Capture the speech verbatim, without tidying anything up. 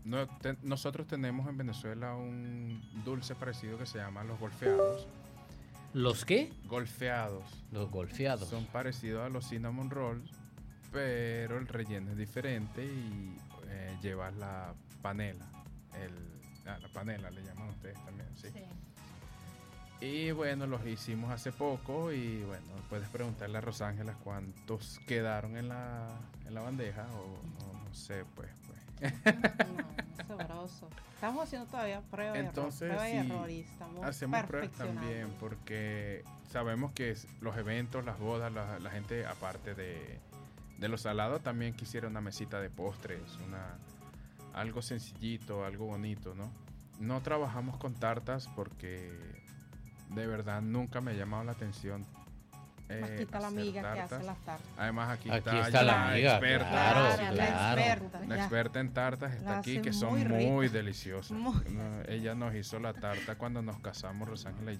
no, te, nosotros tenemos en Venezuela un dulce parecido que se llama los golfeados. ¿Los qué? Golfeados. Los golfeados. Son parecidos a los cinnamon rolls, pero el relleno es diferente y eh, llevas la panela. El, ah, la panela le llaman ustedes también, ¿sí? Sí. Y bueno, los hicimos hace poco y bueno, puedes preguntarle a Rosángela cuántos quedaron en la, en la bandeja o no, no sé, pues. pues. No, sabroso. Estamos haciendo todavía prueba Entonces, y error, prueba y sí, error y estamos hacemos pruebas perfeccionando. también porque sabemos que es- los eventos, las bodas, la, la gente aparte de, de lo salado también quisiera una mesita de postres, una algo sencillito, algo bonito, ¿no? No trabajamos con tartas porque de verdad nunca me ha llamado la atención. eh, Aquí está la hacer amiga que tartas. hace las tartas. Además aquí, Aquí está, está ya la amiga, experta, claro, la claro. experta. la ya. experta en tartas está La aquí, hace que son muy muy, rica. deliciosas. Muy- No, ella nos hizo la tarta cuando nos casamos, Rosángela y